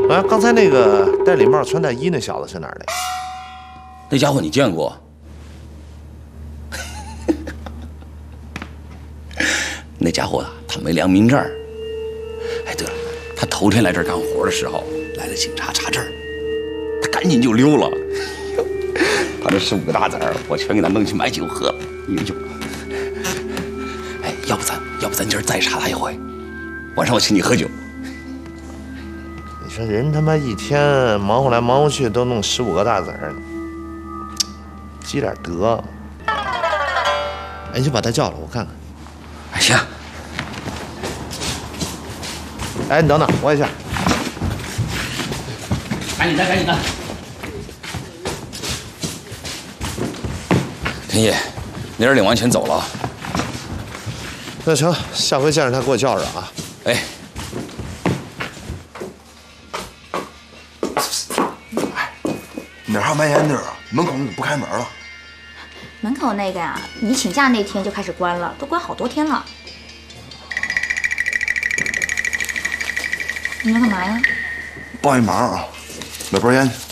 啊，刚才那个戴礼帽、穿大衣那小子是哪儿的？ 那家伙你见过？那家伙啊，他没良民证。哎，对了，他头天来这儿干活的时候，来了警察查证，他赶紧就溜了。他这15个大子儿，我全给他弄去买酒喝了。你就，哎，要不咱今儿再查他一回，晚上我请你喝酒。 你说人他妈一天忙活来忙活去，都弄15个大子儿，积点德。哎，你就把他叫来，我看看。 哎，行。 哎，你等等，我一下。 赶紧的，赶紧的。田野，你儿领完钱走了。 那成，下回见着他给我叫着啊。 哎。 哪还有卖烟的啊？门口怎么不开门了？ 门口那个呀，你请假那天就开始关了，都关好多天了。你要干嘛呀？ 帮一忙啊，买包烟去。